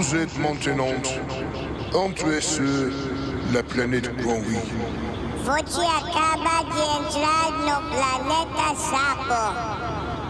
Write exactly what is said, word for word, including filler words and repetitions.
Vous êtes maintenant entré sur la planète Granby. Você acaba de entrar no planeta Sapo.